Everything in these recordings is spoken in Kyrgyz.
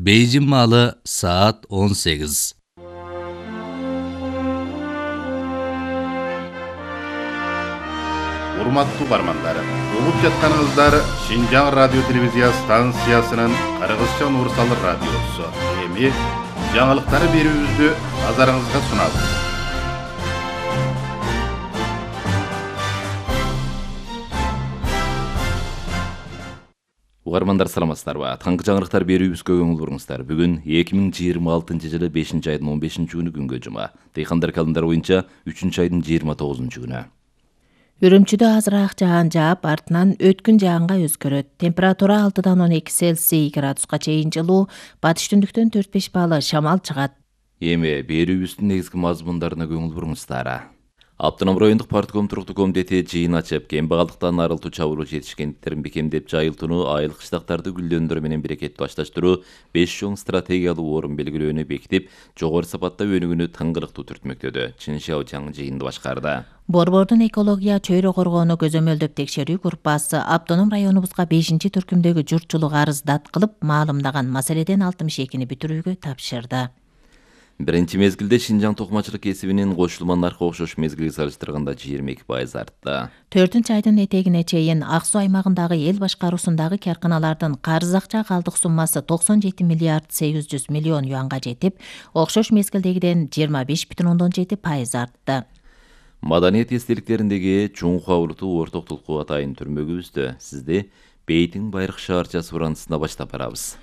Beyjin malı saat 18. Урматтуу бармандар, угуп жатканыңыздар Шинжаң радио телевизия станциясынын Кыргызча Нурсалы радиосу. Эми жаңылыктары берүүбүздү назарыңызга сунабыз. Угармандар саламатсыздарбы? Таңкы жаңылыктар берүүбүзгө көңүл буруңуздар. Бүгүн 2026-жылы 5-айдын 15-күнү күнгө жума. Дыйкандар календар боюнча 3-айдын 29-күнү. Үрүмчүдө азыраак жаан жаап, артынан өткүн жаанга өзгөрөт. Температура 6-дан 12 Цельсий градуска чейин жылуу, батыш түндүктөн 4-5 баалы шамал чыгат. Эми берүүбүздүн негизги мазмундарына көңүл буруңуздар. Автоном райондук партком туруктуу комитети жыйын ачып, кембагалдыктан арылтуу чабуулуу жетишкендиктерин бекемдеп жайылтууну, айыл кыштактарды гүлдөндүрүү менен берекеттүү ашташтыруу 5 чоң стратегиялуу орун белгилөөнү бекитип, жогору сапатта өнүгүүнү тыңгылыктуу түртмөктөдү. Чин Шаочаң жыйынды башкарды. Борбордун экология чөйрө коргоону көзөмөлдөп текшерүү группасы автоном районубузга 5-түркүмдөгү журтчулук арыз дат кылып, маалымдаган маселеден 62-ни бүтүрүүгө тапшырды. Биринчи мезгилде Шинжаң токумачылык кесибинин кошулма наркы окшош мезгилге салыштырганда 22% артты. 4-айдын этегине чейин Ак Суу аймагындагы эл башкаруусундагы карканалардын карыз акча калдык суммасы 97 миллиард 800 миллион юанга жетип, окшош мезгилдегиден 25,7% артты. Маданият эстеликтериндеги Чуңху Улутуу орток толку атайын түрмөгүбүздө сизди Бейтиң Байрак шаарчасы урандысына баштап барабыз.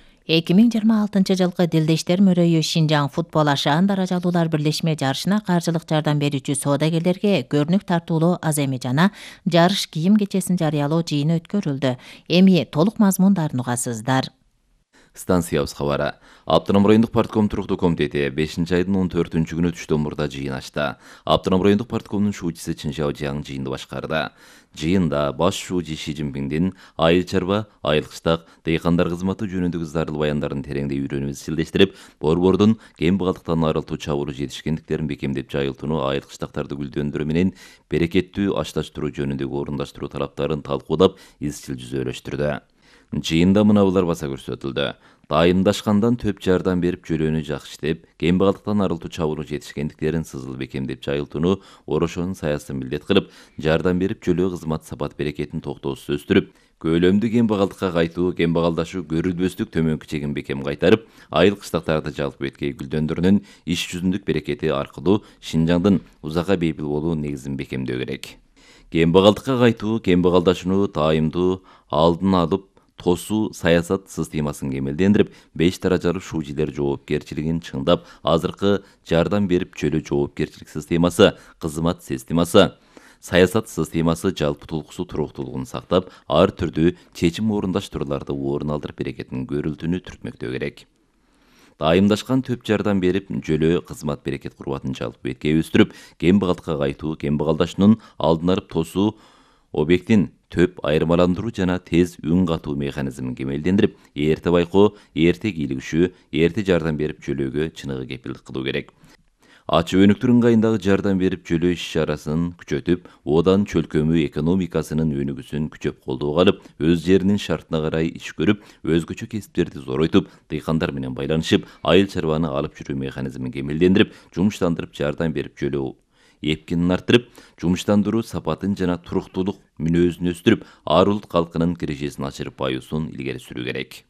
2026-жылкы Дилдештер мөрөйү Шинжаң футбол ашаан даражалуулар бирлешме жарышына каржылык жардам берүүчү соодагерлерге көрүнүк тартуулоо аз эми жана жарыш кийим кечесин жарыялоо жыйыны өткөрүлдү. Эми толук мазмундарын угасыздар. Станциябыз кабары. Автоном райондук партком туруктуу комитети 5-айдын 14-күнү түштөн мурда жыйын ачты. Автоном райондук парткомдун шуучусу Чин Шаочаң жыйынды башкарды. Жыйында баш шуучу Ши Цзиньпиңдин айыл чарба, айыл кыштак, дыйкандар кызматы жөнүндөгү зарыл баяндарын тереңдей үйрөнүп изчилдештирип, борбордун кембагалдыктан арылтуу чабуулуу жетишкендиктерин бекемдеп жайылтууну, айыл кыштактарды гүлдөндүрүү менен берекеттүү ашташтыруу жөнүндөгү орундаштыруу талаптарын талкуулап, изчил жүзөлөштүрдү. Жыйында мынабулар баса көрсөтүлдү. Дайымдашкандан төп жардам берип жөлөөнү жакшы иштеп, кембагалдыктан арылтуу чабуулуу жетишкендиктерин сызыл бекемдеп жайылтууну, орошонун саясын милдет кылып, жардам берип жөлөө кызмат сапат берекетин токтоосуз өстүрүп, көлөмдүү кембагалдыкка кайтуу, кембагалдашуу көрүлбөстүк төмөнкү чегин бекем кайтарып, айыл кыштактарды жалпы эткей гүлдөндүрүүнүн иш жүзүндүк берекети аркылуу Шинжаңдын узакка бейпил болуу негизин бекемдөө керек. Кембагалдыкка кайтуу, кембагалдашууну тайымдуу алдын алып, тосуу саясат системасын кемелдендирип, 5 даражалуу шуучилер жоопкерчилигин чыңдап, азыркы жардам берип жөлөө жоопкерчилик системасы, кызмат системасы, саясат системасы жалпы толкусу туруктуулугун сактап, ар түрдүү чечим орундаштырууларды орун алдырып берекетин көрүлтүүнү түртмөктөө керек. Дайымдашкан төп жардам берип, жөлөө кызмат берекет курбатын жалпы эткей өстүрүп, кембагалдыкка кайтуу, кембагалдашуунун алдын алып тосуу, объектин төп айырмаландыруу жана тез үн катуу механизмин кемелдендирип, эрте байкоо, эрте кийлигишүү, эрте жардам берип жөлөөгө чыныгы кепилдик кылуу керек. Ачып өнүктүрүү ыңгайындагы жардам берип жөлөө иш-чарасын күчөтүп, одан чөлкөмүү экономикасынын өнүгүүсүн күчөп колдоого алып, өз жеринин шартына карай иш көрүп, өзгөчө кесиптерди зоройтуп, дыйкандар менен байланышып, айыл чарбаны алып жүрүү механизмин кемелдендирип, жумуштандырып жардам берип жөлөө эпкинин арттырып, жумуштандыруу сапатын жана туруктуулук мүнөзүн өстүрүп, ар улут калкынын кирешесин ачырып баюусун илгери сүрүү керек.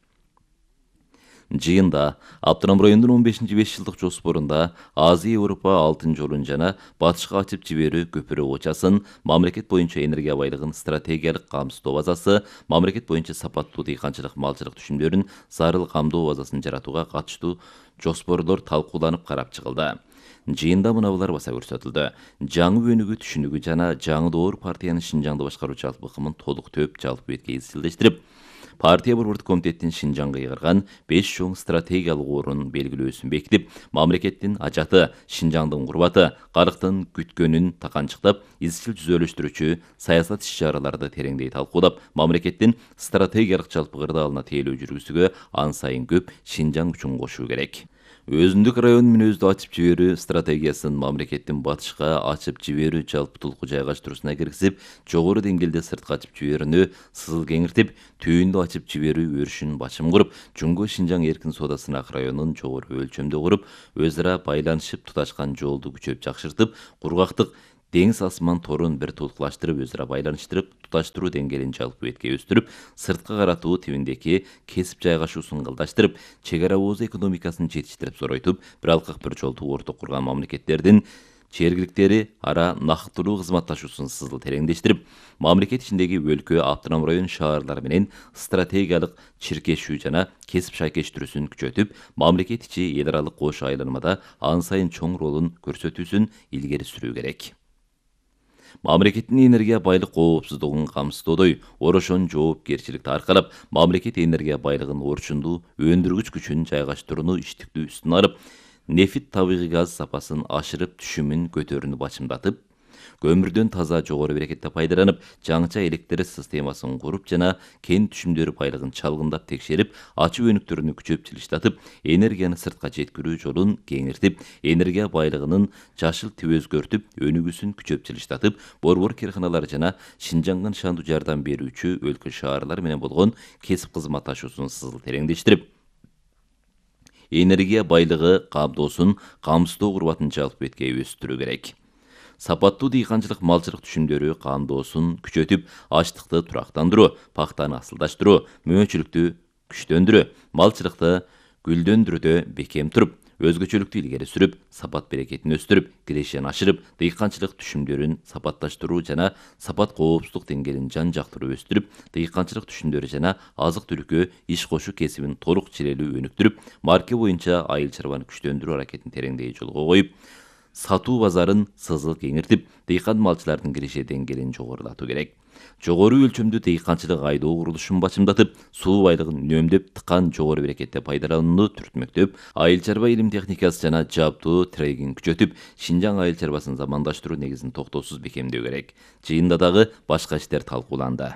Жыйында автоном райондун 15-5 жылдык жоспорунда Азия Европа алтын жолун жана батышка ачып жиберүү көпүрө очасын, мамлекет боюнча энергия байлыгын стратегиялык камсыздоо базасы, мамлекет боюнча сапаттуу дыйканчылык малчылык түшүмдөрүн зарыл камдоо базасын жаратууга катыштуу жоспорлор талкууланып карап чыгылды. Жыйында мынабулар баса көрсөтүлдү. Жаңы өнүгүү түшүнүгү жана жаңы доор партиянын Шинжаңды башкаруу жалпы ыкымын толук төп жалпы эткей изчилдештирип, партия борбордук комитеттин Шинжаңга ыйгарган 5 чоң стратегиялык орун белгилөөсүн бекитип, мамлекеттин ажаты, Шинжаңдын курбаты, калктын күткөнүн таканчыктап, изчил жүзөлөштүрүүчү саясат иш-чараларды тереңдей талкуулап, мамлекеттин стратегиялык жалпы кырдаалына тейлөө жүргүзүүгө ан сайын көп Шинжаң үчүн кошуу керек. Өзүндүк район мүнөздү ачып жиберүү стратегиясын мамлекеттин батышка ачып жиберүү жалпы толку жайгаштыруусуна киргизип, жогору деңгээлде сыртка ачып жиберүүнү сызыл кеңиртип, түйүндү ачып жиберүү өрүшүн бачым куруп, Жуңго Шинжаң эркин соода сынак районун жогору өлчөмдө куруп, өз ара байланышып туташкан жолду күчөп жакшыртып, кургактык деңиз асман торун бир тулкулаштырып, өз ара байланыштырып, туташтыруу деңгээлин жалпы бетке өстүрүп, сырткы каратуу тибиндеги кесип жайгашуусун ылдаштырып, чек ара ооз экономикасын жетиштирип зоройтуп, бир алкак бир жолду орток курган мамлекеттердин чергиликтери ара нактылуу кызматташуусун сызыл тереңдештирип, мамлекет ичиндеги өлкө, автоном район шаарлар менен стратегиялык чиркешүү жана кесип шайкештирүүсүн күчөтүп, мамлекет ичи эл аралык кош айланмада ан сайын чоң ролун көрсөтүүсүн илгери сүрүү керек. Мамлекеттин энергия байлык коопсуздугун камсыздоодой орошон жоопкерчиликти аркалап, мамлекет энергия байлыгын орчундуу өндүргүч күчүн жайгаштырууну иштиктүү үстүнө алып, нефит табигый газ сапасын ашырып түшүмүн көтөрүүнү бачымдатып, көмүрдөн таза жогору берекетте пайдаланып, жаңыча электр системасын куруп жана кен түшүмдөрү байлыгын чалгындап текшерип, ачуу өнүктөрүнү күчөп жылыштатып, энергияны сыртка жеткирүү жолун кеңиртип, энергия байлыгынын жашыл тип өзгөртүп, өнүгүүсүн күчөп жылыштатып, борбор карханалар жана Шинжаңга нышандуу жардам берүүчү өлкө шаарлар менен болгон кесип кызматташуусун сызыл тереңдештирип, энергия байлыгы камдоосун камсыздоо курбатын жалпы бетке өстүрүү керек. Сапаттуу дыйканчылык малчылык түшүмдөрү камдоосун күчөтүп, ачлыкты турактандыруу, пахтаны асылдаштыруу, мөөнчүлүктү күчтөндүрүү, малчылыкты гүлдөндүрүүдө бекем туруп, өзгөчөлүктү илгери сүрүп, сапат берекетин өстүрүп, кирешен ашырып, дыйканчылык түшүмдөрүн сапатташтыруу жана сапат коопсуздук деңгээлин жан жактыруу өстүрүп, дыйканчылык түшүмдөрү жана азык түлүккө иш кошуу кесибин толук чилелүү өнүктүрүп, марке боюнча айыл чарбаны күчтөндүрүү аракетин тереңдей жолго коюп, сатуу базарын сызыл кеңиртип, дыйкан малчылардын киреше деңгээлин жогорулатуу керек. Жогору өлчөмдүү дыйканчылык айдоо курулушун бачымдатып, суу байлыгын үнөмдөп, тыкан жогору берекетте пайдаланууну түртмөктөп, айыл чарба илим техникасы жана жабдуу трегин күчөтүп, Шинжаң айыл чарбасын замандаштыруу негизин токтоосуз бекемдөө керек. Жыйында дагы башка иштер талкууланды.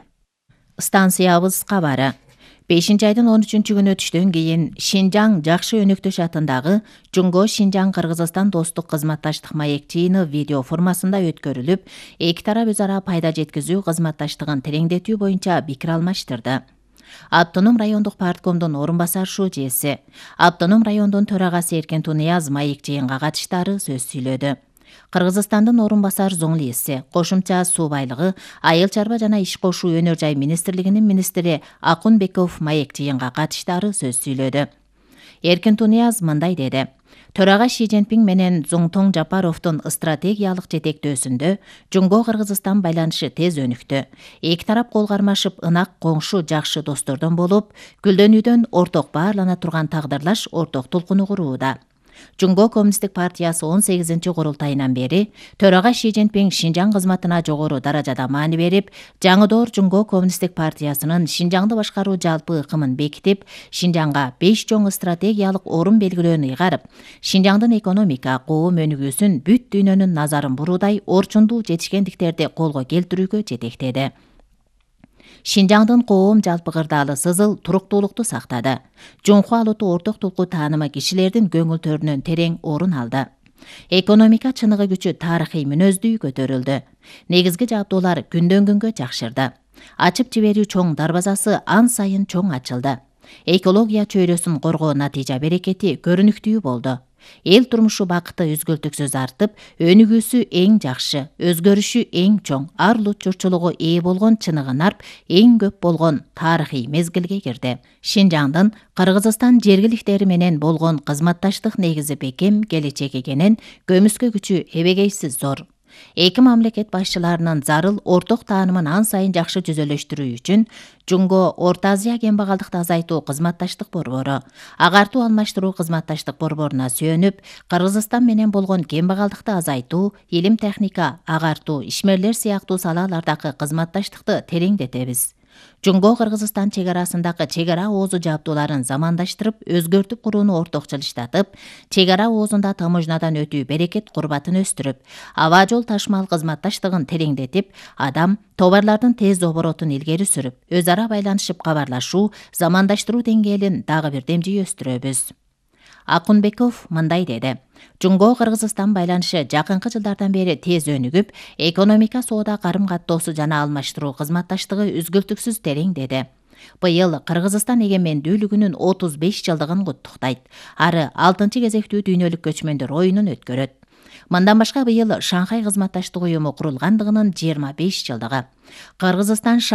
Станциябыз кабары. 5-айдын 13-күнү түштөн кийин Шинжаң Жакшы Өнөктөш атындагы Жуңго Шинжаң Кыргызстан достук кызматташтык маек жыйыны видео формасында өткөрүлүп, эки тарап өз ара пайда жеткизүү кызматташтыгын тереңдетүү боюнча пикир алмаштырды. Автоном райондук парткомдун орун басар шужеси, Автоном райондун төрагасы Эркен Тунияз маек жыйынга катыштары сөз сүйлөдү. Кыргызстандын орун басар зоңлиси, кошумча суу байлыгы, айыл чарба жана иш кошуу өнөр жай министрлигинин министри Акунбеков маек жыйынга катыштары сөз сүйлөдү. Эркен Тунияз мындай деди: Төрага Ши Цзиньпин менен Зуңтоң Жапаровдун стратегиялык жетектөөсүндө Жуңго Кыргызстан байланышы тез өнүктү. Эки тарап кол кармашып, ынак коңшу жакшы достордон болуп, гүлдөнүүдөн орток баарлана турган тагдырлаш орток толкуну курууда. Жуңго Коммунисттик партиясы 18-ci курултайынан бери төрага Ши Цзиньпин Шинжаң кызматына жогору даражада маани берип, жаңыдоор Жуңго Коммунисттик партиясынын Шинжаңды башкаруу жалпы ыкымын бекитип, Шинжаңга 5 чоң стратегиялык орун белгилөөнү ыйгарып, Шинжаңдын экономика, коом өнүгүүсүн бүт дүйнөнүн назарын буруудай орчундуу жетишкендиктерди колго келтирүүгө жетектеди. Шинжаңдын коом жалпы кырдаалы сызыл туруктуулукту сактады. Жунху алуту орток толку таанымы кишилердин көңүлтөрүнөн терең орун алды. Экономика чыныгы күчү тарыхый мүнөздүү көтөрүлдү. Негизги жабдуулар күндөн күнгө жакшырды. Ачып жиберүү чоң дарбазасы ан сайын чоң ачылды. Экология чөйрөсүн коргоо натыйжа берекети көрүнүктүү болду. Эл турмушу бакыты үзгүлтүксүз артып, өнүгүүсү эң жакшы, өзгөрүшү эң чоң, ар улут журтчулугу ээ болгон чыныгы нарп эң көп болгон тарыхый мезгилге кирди. Шинжаңдын Кыргызстан жергиликтери менен болгон кызматташтык негизи бекем, келечек экенин, көмүскө күчү эбегейсиз зор. Эки мамлекет башчыларынын зарыл орток таанымын ан сайын жакшы жүзөлөштүрүү үчүн Жуңго Орто Азия кембагалдыкты азайтуу кызматташтык борбору, агартуу алмаштыруу кызматташтык борборуна сүйөнүп, Кыргызстан менен болгон кембагалдыкты азайтуу, илим техника, агартуу, ишмерлер сыяктуу салалардагы кызматташтыкты тереңдетебиз. Жуңго Кыргызстан чек арасындагы чек ара оозу жабдууларын замандаштырып, өзгөртүп курууну ортокчулуштатып, чек ара оозунда таможнядан өтүү берекет курбатын өстүрүп, аба жол ташмал кызматташтыгын тереңдетип, адам, товарлардын тез оборотун илгери сүрүп, өз ара байланышып кабарлашуу, замандаштыруу деңгээлин дагы бир демжий өстүрөбүз. Акунбеков мындай деди. Жунго Кыргызстан байланышы жакынкы жылдардан бери тез өнүгүп, экономика, соода карым-каттоосу жана алмаштыруу кызматташтыгы үзгүлтүксүз терең деди. Быйыл Кыргызстан эгемендүүлүгүнүн 35 жылдыгын куттуктайт. Ары 6 кезектүү дүйнөлүк көчмөндөр оюнун өткөрөт. Мындан башка быйыл Шанхай кызматташтык уюму курулгандыгынын 25 жылдыгы. Кыргызстан